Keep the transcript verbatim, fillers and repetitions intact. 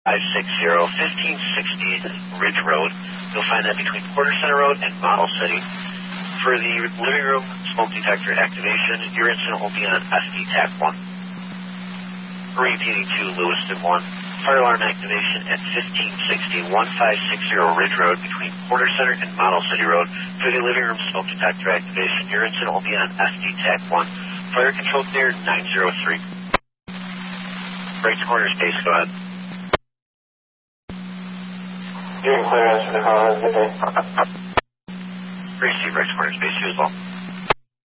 five six zero, fifteen sixty Ridge Road. You'll find that between Porter Center Road and Model City. For the living room smoke detector activation, your incident will be on S D T A C one. Repeating to Lewiston one. Fire alarm activation at fifteen sixty, fifteen sixty Ridge Road between Porter Center and Model City Road. For the living room smoke detector activation, your incident will be on S D T A C one. Fire control clear nine zero three. Right corner space, go ahead. You're clear, answer the call. Have a good day. Receive right corner space, you as well.